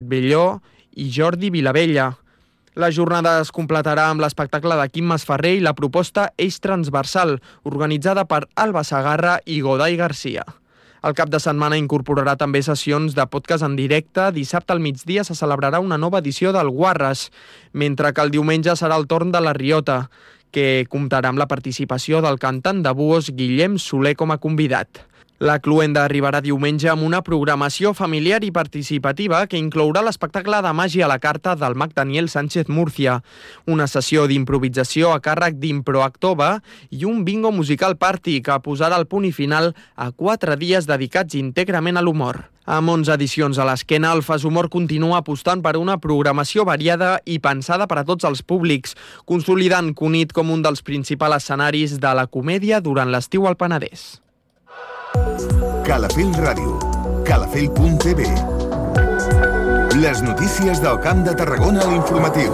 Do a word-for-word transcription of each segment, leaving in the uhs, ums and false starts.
Belló i Jordi Vilavella. La jornada es completarà amb l'espectacle de Quim Masferrer i la proposta Eix Transversal, organitzada per Alba Sagarra i Goday Garcia. El cap de setmana incorporarà també sessions de podcast en directe. Dissabte al migdia se celebrarà una nova edició del Guarres, mentre que el diumenge serà el torn de la Riota, que comptarà amb la participació del cantant de búhos Guillem Soler com a convidat. La Cluenda arribarà diumenge amb una programació familiar i participativa que inclourà l'espectacle de màgia a la carta del mag Daniel Sánchez Murcia, una sessió d'improvisació a càrrec d'Improactova i un bingo musical party que posarà el punt i final a quatre dies dedicats íntegrament a l'humor. Amb onze edicions a l'esquena, el Fas Humor continua apostant per una programació variada i pensada per a tots els públics, consolidant Cunit com un dels principals escenaris de la comèdia durant l'estiu al Penedès. Calafell Ràdio, calafell punt t v. Les notícies del Camp de Tarragona a l'informatiu.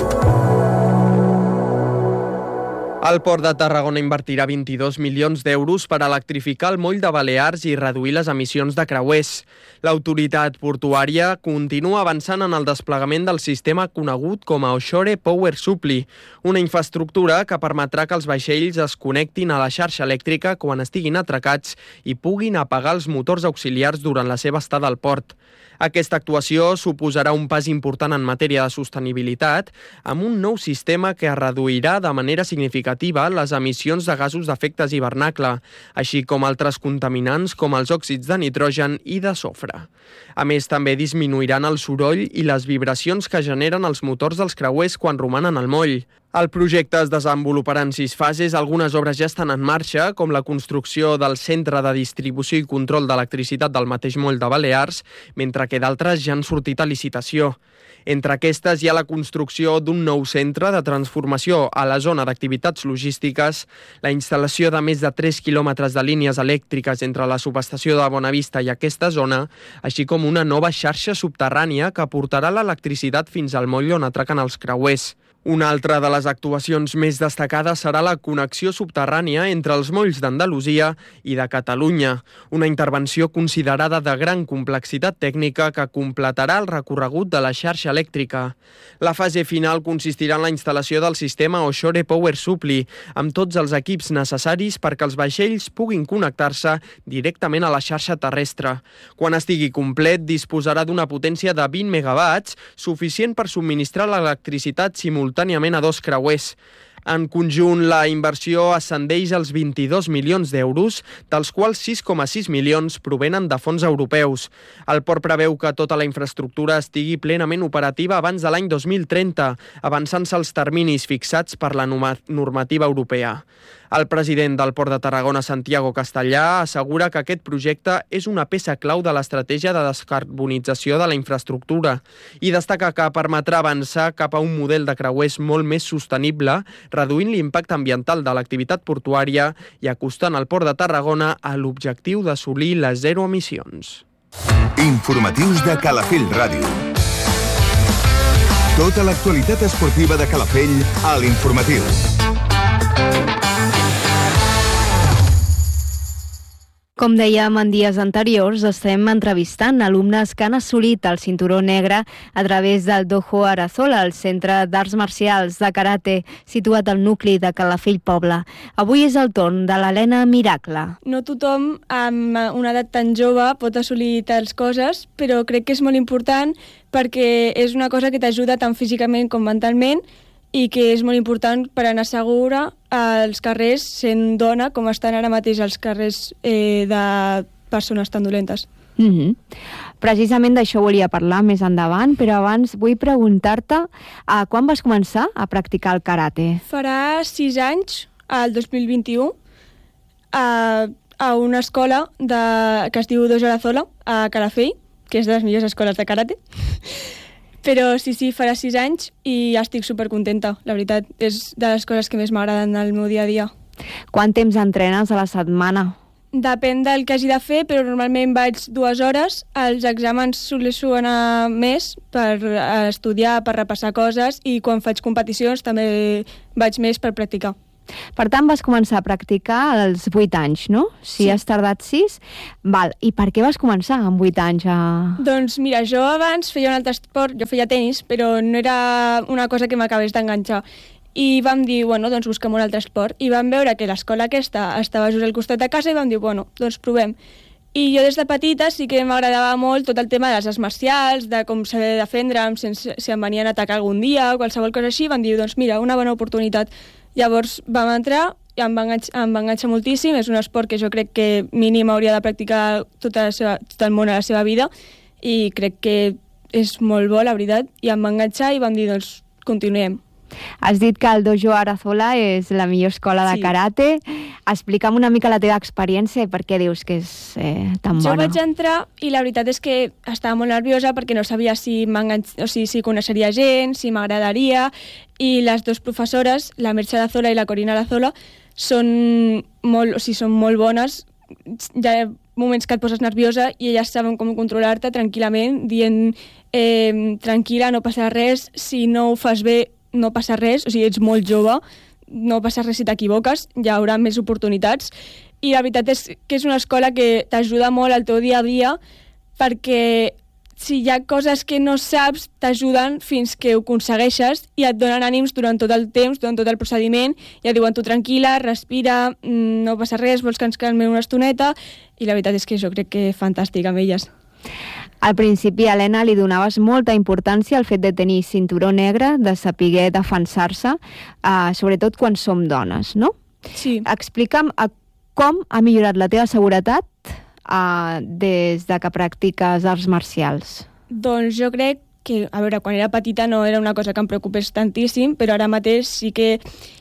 El Port de Tarragona invertirà vint-i-dos milions d'euros per electrificar el moll de Balears i reduir les emissions de creuers. L'autoritat portuària continua avançant en el desplegament del sistema conegut com a Offshore Power Supply, una infraestructura que permetrà que els vaixells es connectin a la xarxa elèctrica quan estiguin atracats i puguin apagar els motors auxiliars durant la seva estada al port. Aquesta actuació suposarà un pas important en matèria de sostenibilitat amb un nou sistema que reduirà de manera significativa les emissions de gasos d'efecte hivernacle, així com altres contaminants com els òxids de nitrogen i de sofre. A més, també disminuiran el soroll i les vibracions que generen els motors dels creuers quan romanen al moll. El projecte es desenvoluparà en sis fases. Algunes obres ja estan en marxa, com la construcció del centre de distribució i control d'electricitat del mateix moll de Balears, mentre que d'altres ja han sortit a licitació. Entre aquestes hi ha la construcció d'un nou centre de transformació a la zona d'activitats logístiques, la instal·lació de més de tres quilòmetres de línies elèctriques entre la subestació de Bonavista i aquesta zona, així com una nova xarxa subterrània que portarà l'electricitat fins al moll on atraquen els creuers. Una altra de les actuacions més destacades serà la connexió subterrània entre els molls d'Andalusia i de Catalunya, una intervenció considerada de gran complexitat tècnica que completarà el recorregut de la xarxa elèctrica. La fase final consistirà en la instal·lació del sistema Offshore Power Supply, amb tots els equips necessaris perquè els vaixells puguin connectar-se directament a la xarxa terrestre. Quan estigui complet, disposarà d'una potència de vint megawatts, suficient per subministrar l'electricitat simultàniament a dos creuers. En conjunt, la inversió ascendeix als vint-i-dos milions d'euros, dels quals sis coma sis milions provenen de fons europeus. El port preveu que tota la infraestructura estigui plenament operativa abans de l'any dos mil trenta, avançant-se els terminis fixats per la normativa europea. El president del Port de Tarragona, Santiago Castellà, assegura que aquest projecte és una peça clau de l'estratègia de descarbonització de la infraestructura i destaca que permetrà avançar cap a un model de creuers molt més sostenible, reduint l'impacte ambiental de l'activitat portuària i acostant el Port de Tarragona a l'objectiu d'assolir les zero emissions. Informatius de Calafell Ràdio. Tota l'actualitat esportiva de Calafell a l'informatiu. Com dèiem en dies anteriors, estem entrevistant alumnes que han assolit el cinturó negre a través del Dojo Arazola, el Centre d'Arts Marcials de Karate, situat al nucli de Calafell Poble. Avui és el torn de l'Helena Miracle. No tothom amb una edat tan jove pot assolir tals coses, però crec que és molt important perquè és una cosa que t'ajuda tant físicament com mentalment i que és molt important per anar segura als carrers sent dona, com estan ara mateix els carrers eh, de persones tan dolentes. Mm-hmm. Precisament d'això volia parlar més endavant, però abans vull preguntar-te uh, quan vas començar a practicar el karate? Farà sis anys, el dos mil vint-i-u, a, a una escola de, que es diu Dojo Arazola, a Calafell, que és de les millors escoles de karate. Però sí, sí, farà sis anys i estic supercontenta, la veritat. És de les coses que més m'agraden al meu dia a dia. Quant temps entrenes a la setmana? Depèn del que hagi de fer, però normalment vaig dues hores. Els exàmens soleixo anar més per estudiar, per repassar coses, i quan faig competicions també vaig més per practicar. Per tant, vas començar a practicar als vuit anys, no? Si Sí. has tardat sis. Val. I per què vas començar amb vuit anys a... Doncs mira, jo abans feia un altre esport, jo feia tenis, però no era una cosa que m'acabés d'enganxar. I vam dir, bueno, doncs busquem un altre esport. I vam veure que l'escola aquesta estava just al costat de casa i vam dir, bueno, doncs provem. I jo des de petita sí que m'agradava molt tot el tema de les arts marcials, de com saber defendre'm sense, si em venien a atacar algun dia o qualsevol cosa així. Vam dir, doncs mira, una bona oportunitat. Llavors vam entrar i em va enganxar, em va enganxar moltíssim. És un esport que jo crec que mínim hauria de practicar tota la seva, tot el món a la seva vida i crec que és molt bo, la veritat. I em va enganxar i vam dir, doncs continuem. Has dit que el Dojo Arazola és la millor escola de Sí. karate. Explica'm una mica la teva experiència i per què dius que és eh, tan Jo bona. vaig entrar i la veritat és que estava molt nerviosa perquè no sabia si, o sigui, si coneixeria gent, si m'agradaria, i les dues professores, la Merche Arazola i la Corina Arazola, són molt, o sigui, són molt bones. Hi ha moments que et poses nerviosa i elles saben com controlar-te tranquil·lament, dient eh, tranquil·la, no passa res, si no ho fas bé no passa res, o sigui, ets molt jove, no passa res si t'equivoques, hi haurà més oportunitats. I la veritat és que és una escola que t'ajuda molt al teu dia a dia, perquè si hi ha coses que no saps, t'ajuden fins que ho aconsegueixes i et donen ànims durant tot el temps, durant tot el procediment, i et diuen tu tranquil·la, respira, no passa res, vols que ens calmem una estoneta, i la veritat és que jo crec que fantàstic amb elles. Al principi, Helena, li donaves molta importància al fet de tenir cinturó negre, de saber defensar-se, eh, sobretot quan som dones, no? Sí. Explica'm eh, com ha millorat la teva seguretat eh, des de que practiques arts marcials. Doncs jo crec que, a veure, quan era petita no era una cosa que em preocupés tantíssim, però ara mateix sí que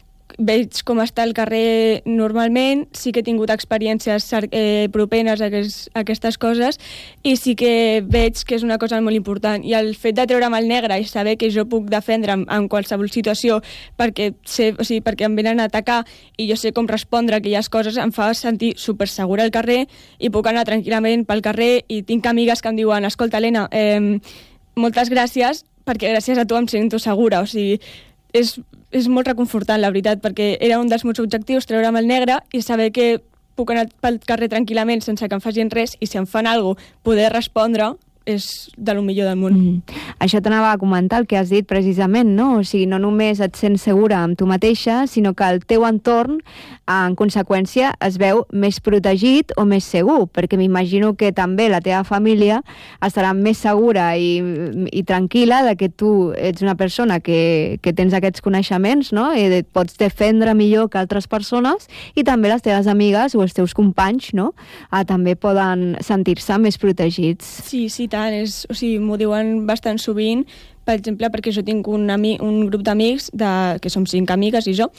veig com està el carrer normalment, sí que he tingut experiències eh, propenes a, aquests, a aquestes coses i sí que veig que és una cosa molt important. I el fet de treure'm el negre i saber que jo puc defendre'm en qualsevol situació perquè, sé, o sigui, perquè em venen a atacar i jo sé com respondre a aquelles coses, em fa sentir super segura al carrer i puc anar tranquil·lament pel carrer i tinc amigues que em diuen, escolta, Helena, eh, moltes gràcies perquè gràcies a tu em sento segura. O sigui, és, és molt reconfortant, la veritat, perquè era un dels meus objectius, treure'm el negre i saber que puc anar pel carrer tranquil·lament sense que em facin res i si em fan alguna cosa, poder respondre és de lo millor del món. Mm. Això t'anava a comentar el que has dit precisament, no? O sigui, no només et sents segura amb tu mateixa, sinó que el teu entorn, en conseqüència, es veu més protegit o més segur, perquè m'imagino que també la teva família estarà més segura i, i tranquil·la de que tu ets una persona que, que tens aquests coneixements, no? I et pots defendre millor que altres persones, i també les teves amigues o els teus companys, no? Ah, també poden sentir-se més protegits. Sí, sí, tant. És, o sigui, m'ho diuen bastant sovint, per exemple, perquè jo tinc un, ami, un grup d'amics, de, que som cinc amigues i jo,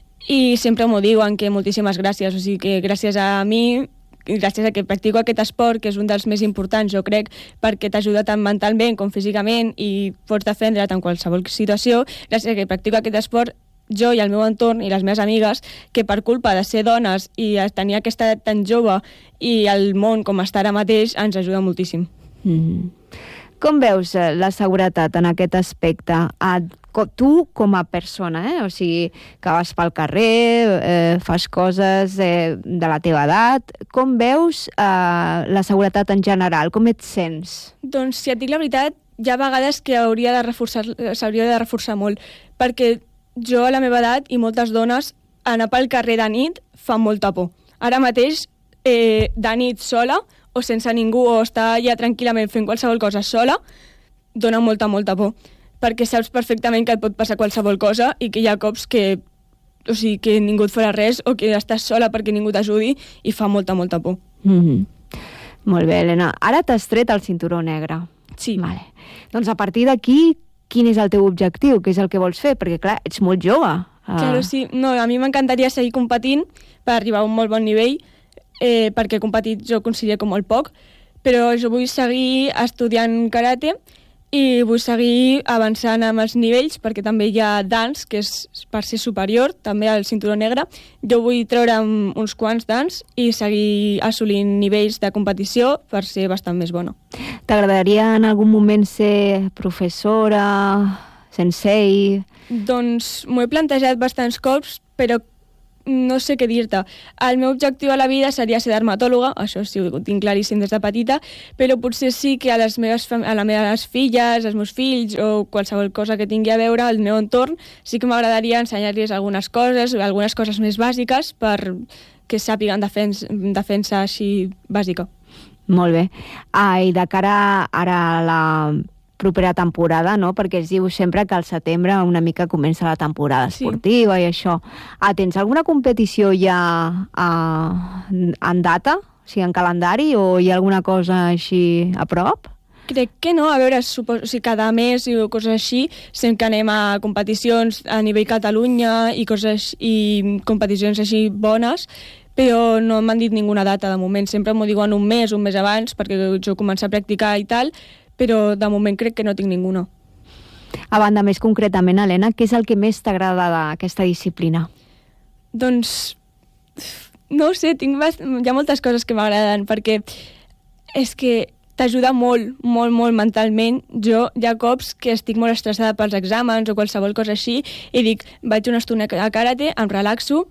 i sempre m'ho diuen que moltíssimes gràcies, o sigui que gràcies a mi, gràcies a que practico aquest esport, que és un dels més importants, jo crec, perquè t'ajuda tant mentalment com físicament i pots defendre't en qualsevol situació, gràcies a que practico aquest esport, jo i el meu entorn i les meves amigues, que per culpa de ser dones i tenir aquesta edat tan jove i el món com està ara mateix, ens ajuda moltíssim. Mm. Com veus eh, la seguretat en aquest aspecte? A, co, tu com a persona, eh? O sigui, que vas pel carrer, eh, fas coses eh, de la teva edat, com veus eh, la seguretat en general? Com et sents? Doncs, si et dic la veritat, hi ha vegades que hauria de reforçar, s'hauria de reforçar molt, perquè jo a la meva edat i moltes dones anar pel carrer de nit fa molta por. Ara mateix, eh, de nit sola, o sense ningú, o estar allà tranquil·lament fent qualsevol cosa sola, dona molta, molta por. Perquè saps perfectament que et pot passar qualsevol cosa i que hi ha cops que, o sigui, que ningú et farà res o que estàs sola perquè ningú t'ajudi i fa molta, molta por. Mm-hmm. Molt bé, Helena. Ara t'has tret el cinturó negre. Sí. Vale. Doncs a partir d'aquí, quin és el teu objectiu? Què és el que vols fer? Perquè, clar, ets molt jove. Uh... Claro, sí. No, a mi m'encantaria seguir competint per arribar a un molt bon nivell, eh, perquè competit jo considero com molt poc, però jo vull seguir estudiant karate i vull seguir avançant amb els nivells, perquè també hi ha dans, que és per ser superior, també al cinturó negre. Jo vull treure'm uns quants dans i seguir assolint nivells de competició per ser bastant més bona. T'agradaria en algun moment ser professora, sensei? Doncs m'ho he plantejat bastants cops, però no sé què dir-te. El meu objectiu a la vida seria ser dermatòloga, això sí, ho tinc claríssim des de petita, però potser sí que a les meves, a les meves filles, als meus fills o qualsevol cosa que tingui a veure al meu entorn, sí que m'agradaria ensenyar-los algunes coses, algunes coses més bàsiques per que sàpiguen defensa, defensa així bàsica. Molt bé. Ah, i de cara ara a la propera temporada, no? Perquè es diu sempre que al setembre una mica comença la temporada esportiva sí. i això. Ah, tens alguna competició ja ah, en data, o sigui, en calendari, o hi ha alguna cosa així a prop? Crec que no, a veure, suposo, o sigui, cada mes i coses així, sempre que anem a competicions a nivell Catalunya i coses i competicions així bones, però no m'han dit ninguna data de moment. Sempre m'ho diuen un mes, un mes abans, perquè jo començo a practicar i tal, però de moment crec que no tinc ninguna. A banda, més concretament, Helena, què és el que més t'agrada d'aquesta disciplina? Doncs, no ho sé, tinc bast... hi ha moltes coses que m'agraden, perquè és que t'ajuda molt, molt, molt mentalment. Jo hi ha cops que estic molt estressada pels exàmens o qualsevol cosa així i dic, vaig una estona a karate, em relaxo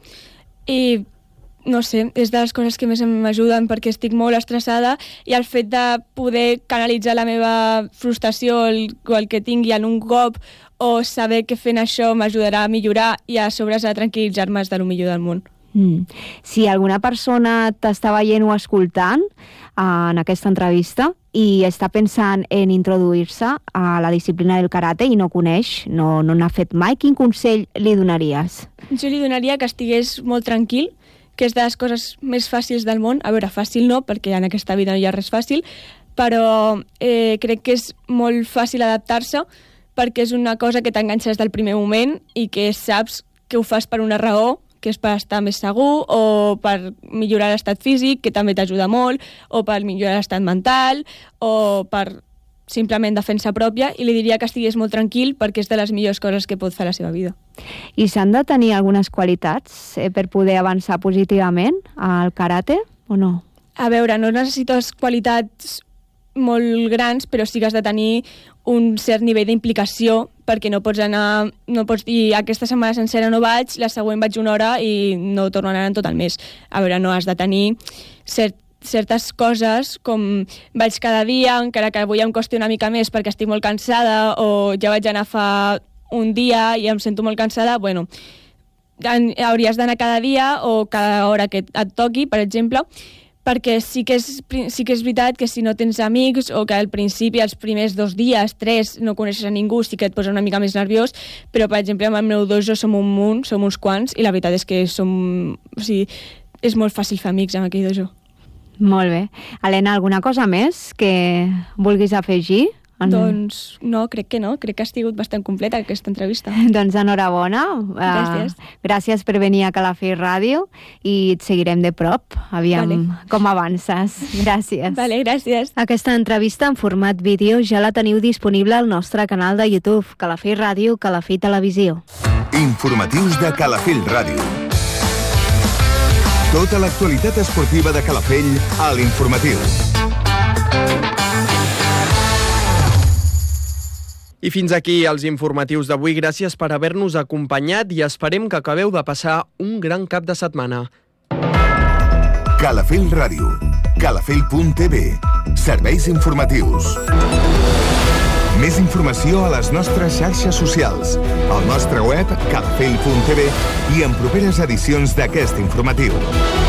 i no sé, és de les coses que més m'ajuden perquè estic molt estressada i el fet de poder canalitzar la meva frustració o el, o el que tingui en un cop o saber que fent això m'ajudarà a millorar i a sobre a tranquil·litzar-me és de lo millor del món. Mm. Si alguna persona t'està veient o escoltant uh, en aquesta entrevista i està pensant en introduir-se a la disciplina del karate i no coneix, no, no n'ha fet mai, quin consell li donaries? Jo li donaria que estigués molt tranquil, que és de les coses més fàcils del món. A veure, fàcil no, perquè en aquesta vida no hi ha res fàcil, però eh, crec que és molt fàcil adaptar-se perquè és una cosa que t'enganxa des del primer moment i que saps que ho fas per una raó, que és per estar més segur o per millorar l'estat físic, que també t'ajuda molt, o per millorar l'estat mental, o per simplement defensa pròpia, i li diria que estigués molt tranquil perquè és de les millors coses que pot fer a la seva vida. I s'han de tenir algunes qualitats eh, per poder avançar positivament al karate o no? A veure, no necessites qualitats molt grans, però sí que has de tenir un cert nivell d'implicació perquè no pots anar, no pots dir aquesta setmana sencera no vaig, la següent vaig una hora i no torno a anar en tot el mes. A veure, no has de tenir cert certes coses com vaig cada dia, encara que avui em costi una mica més perquè estic molt cansada o ja vaig anar fa un dia i em sento molt cansada, bueno, hauries d'anar cada dia o cada hora que et toqui, per exemple, perquè sí que, és, sí que és veritat que si no tens amics o que al principi, els primers dos dies, tres, no coneixes a ningú, sí que et posa una mica més nerviós, però, per exemple, amb el meu dojo som un munt, som uns quants, i la veritat és que som... O sigui, és molt fàcil fer amics amb aquell dojo. Molt bé. Helena, alguna cosa més que vulguis afegir? En... Doncs no, crec que no. Crec que ha sigut bastant completa aquesta entrevista. Doncs enhorabona. Gràcies. Uh, gràcies per venir a Calafell Ràdio i et seguirem de prop. Aviam vale. Com avances. Gràcies. Vale, gràcies. Aquesta entrevista en format vídeo ja la teniu disponible al nostre canal de YouTube, Calafell Ràdio, Calafell Televisió. Informatius de Calafell Ràdio. Tota l'actualitat esportiva de Calafell a l'Informatiu. I fins aquí els informatius d'avui. Gràcies per haver-nos acompanyat i esperem que acabeu de passar un gran cap de setmana. Calafell Ràdio. Calafell punt t v. Serveis informatius. Més informació a les nostres xarxes socials, al nostre web calafell punt t v i en properes edicions d'aquest informatiu.